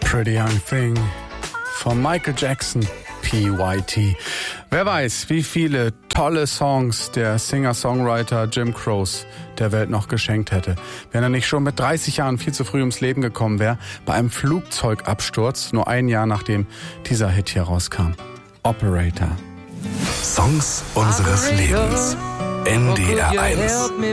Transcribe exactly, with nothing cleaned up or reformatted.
Pretty Young Thing von Michael Jackson, P Y T. Wer weiß, wie viele tolle Songs der Singer-Songwriter Jim Croce der Welt noch geschenkt hätte, wenn er nicht schon mit dreißig Jahren viel zu früh ums Leben gekommen wäre, bei einem Flugzeugabsturz, nur ein Jahr nachdem dieser Hit hier rauskam. Operator. Songs unseres Lebens. N D R eins.